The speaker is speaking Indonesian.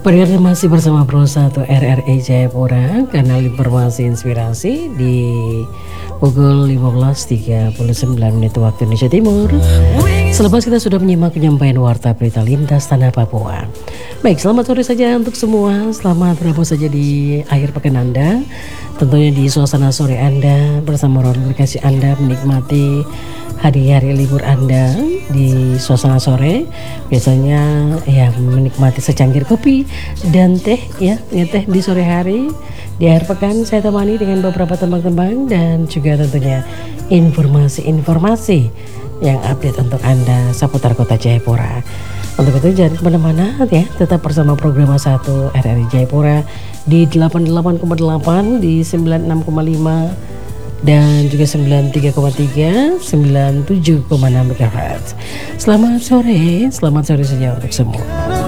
Pendengar masih bersama Pro 1 RRI Jayapura, kanal informasi inspirasi di pukul 15.39 waktu Indonesia Timur. Selepas kita sudah menyimak penyampaian warta berita lintas tanah Papua. Baik, selamat sore saja untuk semua. Selamat berapa saja di akhir pekan Anda. Tentunya di suasana sore Anda bersama orang kasih Anda menikmati hari-hari libur Anda di suasana sore. Biasanya ya menikmati secangkir kopi dan teh ya teh di sore hari. Di akhir pekan saya temani dengan beberapa teman-teman dan juga tentunya informasi-informasi yang update untuk Anda seputar kota Jayapura. Untuk itu jangan kemana-mana ya, tetap bersama program 1 RRI Jayapura di 88,8, di 96,5 dan juga 93,3, 97,6 MHz. Selamat sore saja untuk semua.